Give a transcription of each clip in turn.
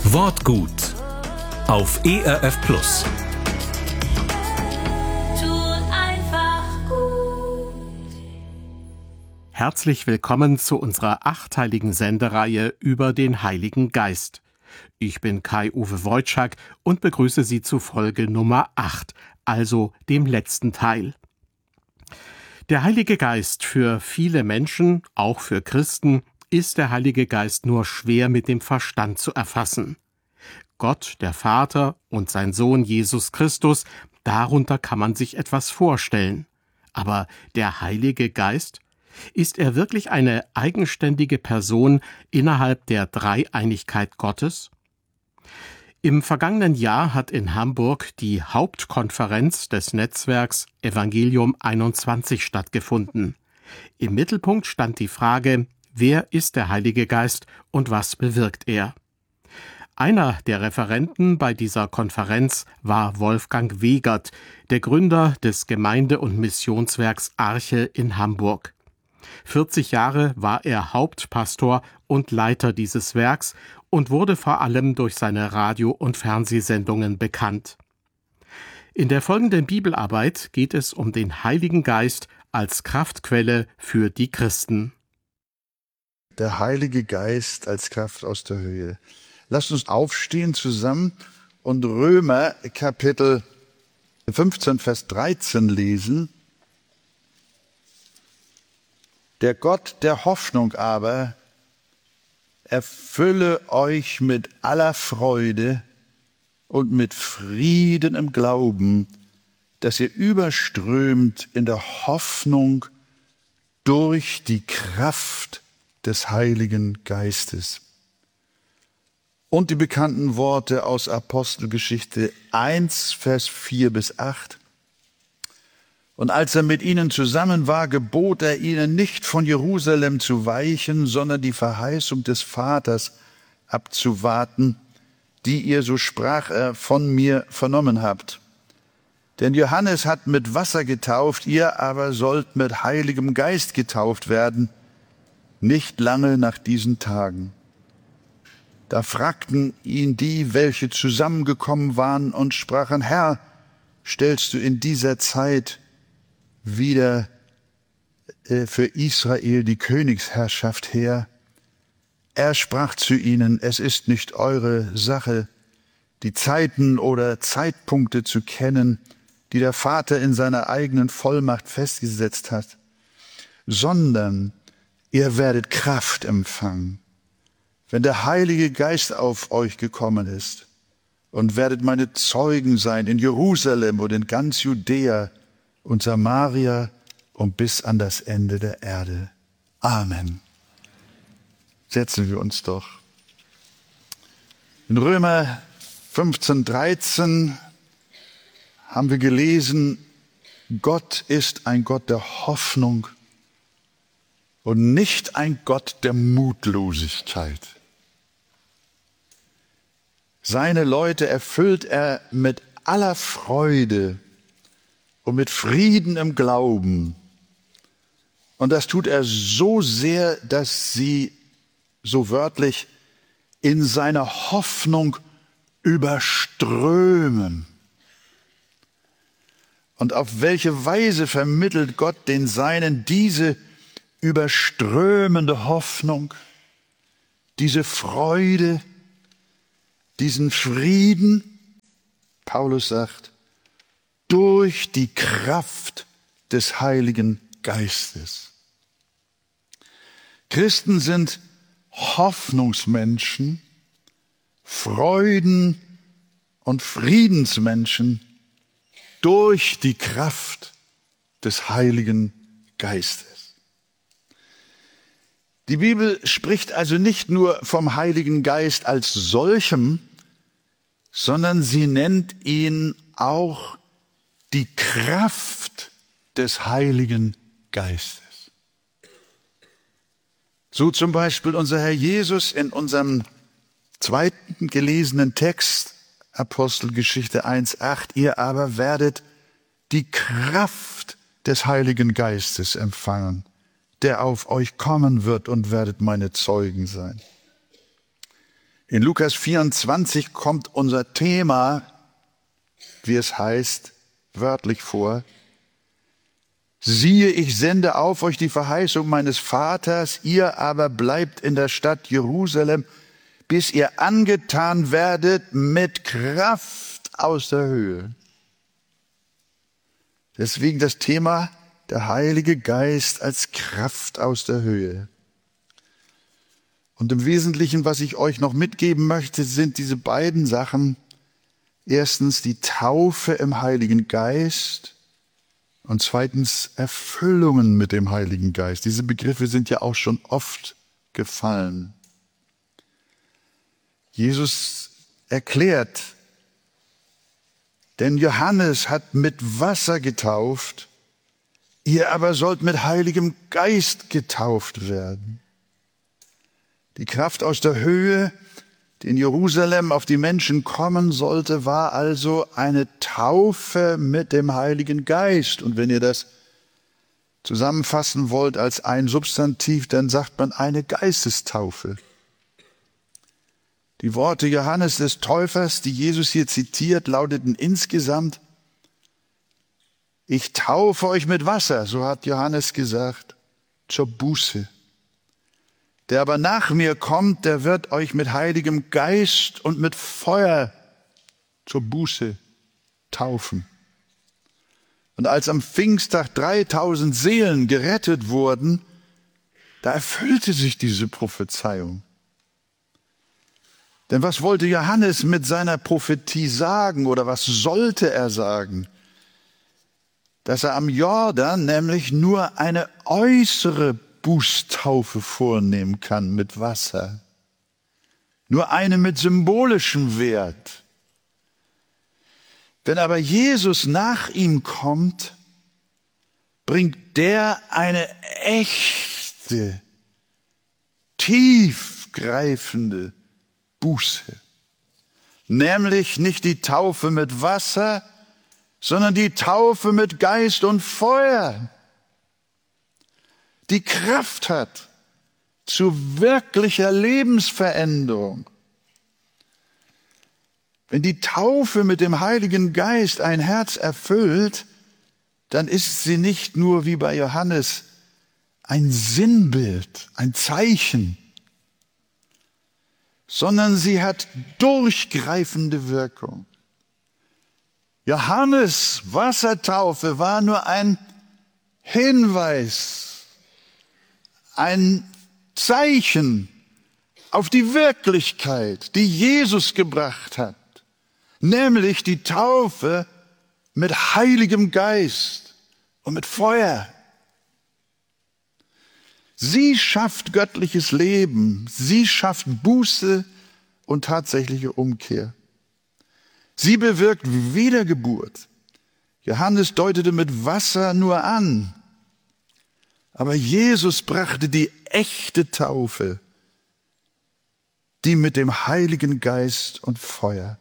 Wortgut auf ERF Plus. Tut einfach gut. Herzlich willkommen zu unserer 8-teiligen Sendereihe über den Heiligen Geist. Ich bin Kai-Uwe Wojczak und begrüße Sie zu Folge Nummer 8, also dem letzten Teil. Der Heilige Geist für viele Menschen, auch für Christen, ist der Heilige Geist nur schwer mit dem Verstand zu erfassen. Gott, der Vater und sein Sohn Jesus Christus, darunter kann man sich etwas vorstellen. Aber der Heilige Geist? Ist er wirklich eine eigenständige Person innerhalb der Dreieinigkeit Gottes? Im vergangenen Jahr hat in Hamburg die Hauptkonferenz des Netzwerks Evangelium 21 stattgefunden. Im Mittelpunkt stand die Frage: Wer ist der Heilige Geist und was bewirkt er? Einer der Referenten bei dieser Konferenz war Wolfgang Wegert, der Gründer des Gemeinde- und Missionswerks Arche in Hamburg. 40 Jahre war er Hauptpastor und Leiter dieses Werks und wurde vor allem durch seine Radio- und Fernsehsendungen bekannt. In der folgenden Bibelarbeit geht es um den Heiligen Geist als Kraftquelle für die Christen. Der Heilige Geist als Kraft aus der Höhe. Lasst uns aufstehen zusammen und Römer Kapitel 15, Vers 13 lesen. Der Gott der Hoffnung aber erfülle euch mit aller Freude und mit Frieden im Glauben, dass ihr überströmt in der Hoffnung durch die Kraft des Heiligen Geistes. Und die bekannten Worte aus Apostelgeschichte 1, Vers 4 bis 8. Und als er mit ihnen zusammen war, gebot er ihnen nicht von Jerusalem zu weichen, sondern die Verheißung des Vaters abzuwarten, die ihr, so sprach er, von mir vernommen habt. Denn Johannes hat mit Wasser getauft, ihr aber sollt mit Heiligem Geist getauft werden, nicht lange nach diesen Tagen. Da fragten ihn die, welche zusammengekommen waren, und sprachen: Herr, stellst du in dieser Zeit wieder für Israel die Königsherrschaft her? Er sprach zu ihnen: Es ist nicht eure Sache, die Zeiten oder Zeitpunkte zu kennen, die der Vater in seiner eigenen Vollmacht festgesetzt hat, sondern ihr werdet Kraft empfangen, wenn der Heilige Geist auf euch gekommen ist, und werdet meine Zeugen sein in Jerusalem und in ganz Judäa und Samaria und bis an das Ende der Erde. Amen. Setzen wir uns doch. In Römer 15, 13 haben wir gelesen: Gott ist ein Gott der Hoffnung und nicht ein Gott der Mutlosigkeit. Seine Leute erfüllt er mit aller Freude und mit Frieden im Glauben. Und das tut er so sehr, dass sie, so wörtlich, in seiner Hoffnung überströmen. Und auf welche Weise vermittelt Gott den Seinen diese überströmende Hoffnung, diese Freude, diesen Frieden? Paulus sagt: durch die Kraft des Heiligen Geistes. Christen sind Hoffnungsmenschen, Freuden- und Friedensmenschen durch die Kraft des Heiligen Geistes. Die Bibel spricht also nicht nur vom Heiligen Geist als solchem, sondern sie nennt ihn auch die Kraft des Heiligen Geistes. So zum Beispiel unser Herr Jesus in unserem zweiten gelesenen Text, Apostelgeschichte 1,8: Ihr aber werdet die Kraft des Heiligen Geistes empfangen, der auf euch kommen wird, und werdet meine Zeugen sein. In Lukas 24 kommt unser Thema, wie es heißt, wörtlich vor. Siehe, ich sende auf euch die Verheißung meines Vaters, ihr aber bleibt in der Stadt Jerusalem, bis ihr angetan werdet mit Kraft aus der Höhe. Deswegen das Thema, der Heilige Geist als Kraft aus der Höhe. Und im Wesentlichen, was ich euch noch mitgeben möchte, sind diese beiden Sachen. Erstens die Taufe im Heiligen Geist und zweitens Erfüllungen mit dem Heiligen Geist. Diese Begriffe sind ja auch schon oft gefallen. Jesus erklärt, denn Johannes hat mit Wasser getauft, ihr aber sollt mit Heiligem Geist getauft werden. Die Kraft aus der Höhe, die in Jerusalem auf die Menschen kommen sollte, war also eine Taufe mit dem Heiligen Geist. Und wenn ihr das zusammenfassen wollt als ein Substantiv, dann sagt man eine Geistestaufe. Die Worte Johannes des Täufers, die Jesus hier zitiert, lauteten insgesamt: Ich taufe euch mit Wasser, so hat Johannes gesagt, zur Buße. Der aber nach mir kommt, der wird euch mit Heiligem Geist und mit Feuer zur Buße taufen. Und als am Pfingsttag 3000 Seelen gerettet wurden, da erfüllte sich diese Prophezeiung. Denn was wollte Johannes mit seiner Prophetie sagen oder was sollte er sagen? Dass er am Jordan nämlich nur eine äußere Bußtaufe vornehmen kann mit Wasser. Nur eine mit symbolischem Wert. Wenn aber Jesus nach ihm kommt, bringt der eine echte, tiefgreifende Buße. Nämlich nicht die Taufe mit Wasser, sondern die Taufe mit Geist und Feuer, die Kraft hat zu wirklicher Lebensveränderung. Wenn die Taufe mit dem Heiligen Geist ein Herz erfüllt, dann ist sie nicht nur wie bei Johannes ein Sinnbild, ein Zeichen, sondern sie hat durchgreifende Wirkung. Johannes Wassertaufe war nur ein Hinweis, ein Zeichen auf die Wirklichkeit, die Jesus gebracht hat, nämlich die Taufe mit Heiligem Geist und mit Feuer. Sie schafft göttliches Leben, sie schafft Buße und tatsächliche Umkehr. Sie bewirkt Wiedergeburt. Johannes deutete mit Wasser nur an, aber Jesus brachte die echte Taufe, die mit dem Heiligen Geist und Feuer.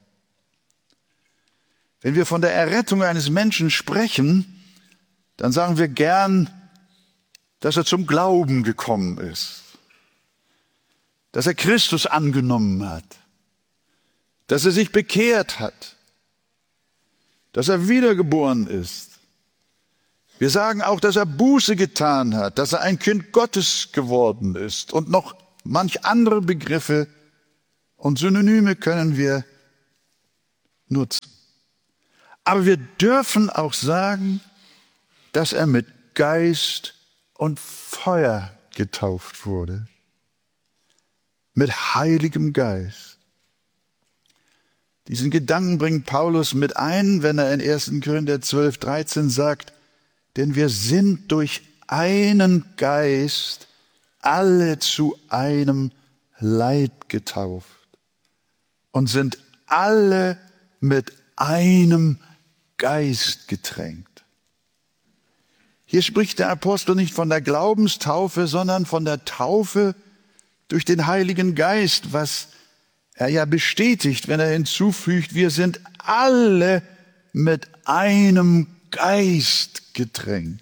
Wenn wir von der Errettung eines Menschen sprechen, dann sagen wir gern, dass er zum Glauben gekommen ist, dass er Christus angenommen hat, dass er sich bekehrt hat, dass er wiedergeboren ist. Wir sagen auch, dass er Buße getan hat, dass er ein Kind Gottes geworden ist und noch manch andere Begriffe und Synonyme können wir nutzen. Aber wir dürfen auch sagen, dass er mit Geist und Feuer getauft wurde. Mit Heiligem Geist. Diesen Gedanken bringt Paulus mit ein, wenn er in 1. Korinther 12, 13 sagt, denn wir sind durch einen Geist alle zu einem Leib getauft und sind alle mit einem Geist getränkt. Hier spricht der Apostel nicht von der Glaubenstaufe, sondern von der Taufe durch den Heiligen Geist, was er ja bestätigt, wenn er hinzufügt, wir sind alle mit einem Geist getränkt.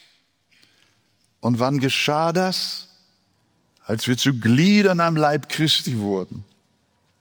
Und wann geschah das? Als wir zu Gliedern am Leib Christi wurden.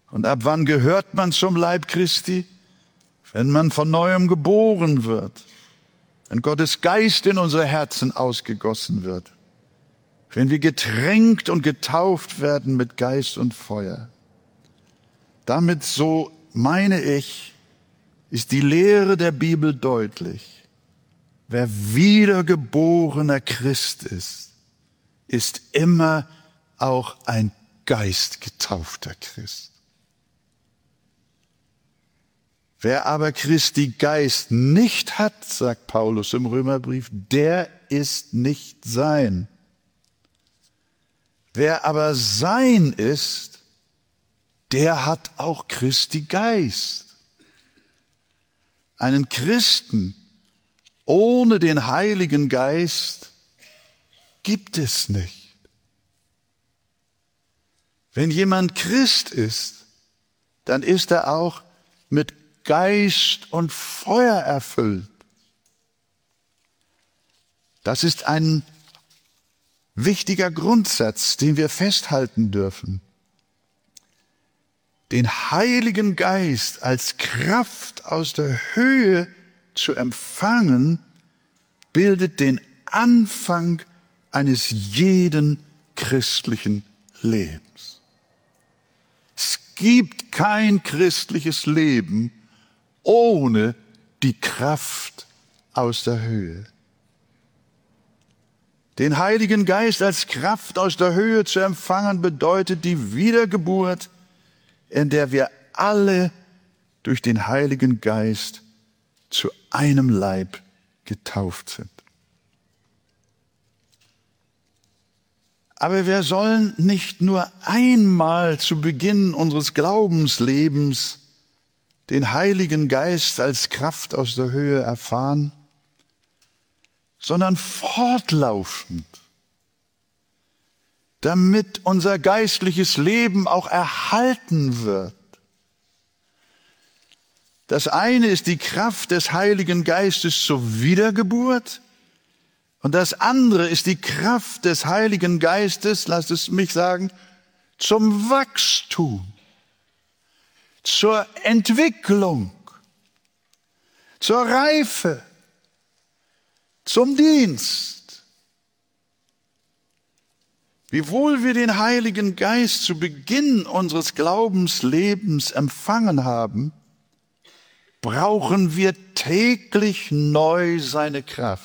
Und ab wann gehört man zum Leib Christi? Wenn man von Neuem geboren wird, wenn Gottes Geist in unsere Herzen ausgegossen wird, wenn wir getränkt und getauft werden mit Geist und Feuer. Damit, so meine ich, ist die Lehre der Bibel deutlich. Wer wiedergeborener Christ ist immer auch ein geistgetaufter Christ. Wer aber Christi Geist nicht hat, sagt Paulus im Römerbrief, der ist nicht sein. Wer aber sein ist, der hat auch Christi Geist. Einen Christen ohne den Heiligen Geist gibt es nicht. Wenn jemand Christ ist, dann ist er auch mit Geist und Feuer erfüllt. Das ist ein wichtiger Grundsatz, den wir festhalten dürfen. Den Heiligen Geist als Kraft aus der Höhe zu empfangen, bildet den Anfang eines jeden christlichen Lebens. Es gibt kein christliches Leben ohne die Kraft aus der Höhe. Den Heiligen Geist als Kraft aus der Höhe zu empfangen, bedeutet die Wiedergeburt, in der wir alle durch den Heiligen Geist zu einem Leib getauft sind. Aber wir sollen nicht nur einmal zu Beginn unseres Glaubenslebens den Heiligen Geist als Kraft aus der Höhe erfahren, sondern fortlaufend, damit unser geistliches Leben auch erhalten wird. Das eine ist die Kraft des Heiligen Geistes zur Wiedergeburt und das andere ist die Kraft des Heiligen Geistes, lasst es mich sagen, zum Wachstum, zur Entwicklung, zur Reife, zum Dienst. Wiewohl wir den Heiligen Geist zu Beginn unseres Glaubenslebens empfangen haben, brauchen wir täglich neu seine Kraft.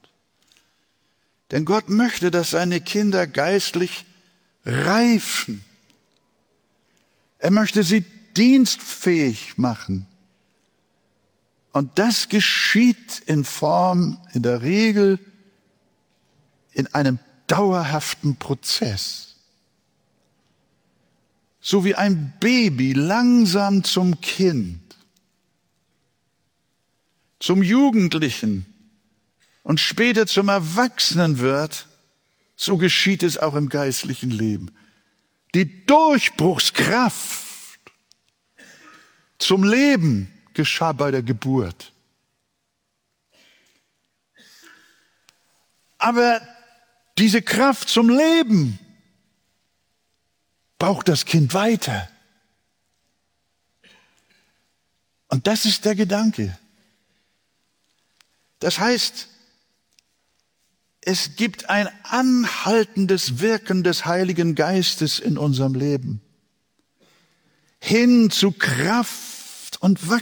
Denn Gott möchte, dass seine Kinder geistlich reifen. Er möchte sie dienstfähig machen. Und das geschieht in der Regel, in einem dauerhaften Prozess. So wie ein Baby langsam zum Kind, zum Jugendlichen und später zum Erwachsenen wird, so geschieht es auch im geistlichen Leben. Die Durchbruchskraft zum Leben geschah bei der Geburt. Aber diese Kraft zum Leben braucht das Kind weiter. Und das ist der Gedanke. Das heißt, es gibt ein anhaltendes Wirken des Heiligen Geistes in unserem Leben hin zu Kraft und Wachstum.